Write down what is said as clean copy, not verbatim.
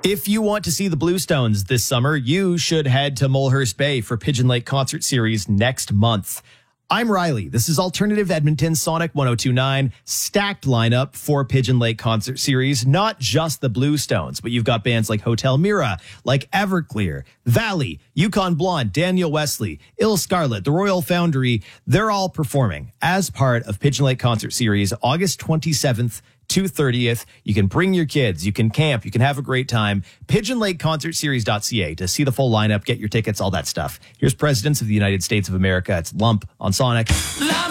If you want to see the Bluestones this summer, you should head to Mulhurst Bay for Pigeon Lake Concert Series next month. I'm Riley. This is Alternative Edmonton Sonic 102.9, stacked lineup for Pigeon Lake Concert Series. Not just the Bluestones, but you've got bands like Hotel Mira, like Everclear, Valley, Yukon Blonde, Daniel Wesley, Ill Scarlet, The Royal Foundry. They're all performing as part of Pigeon Lake Concert Series, August 27th to 30th. You can bring your kids, you can camp, you can have a great time. PigeonLakeConcertSeries.ca to see the full lineup, get your tickets, all that stuff. Here's Presidents of the United States of America. It's Lump on Sonic.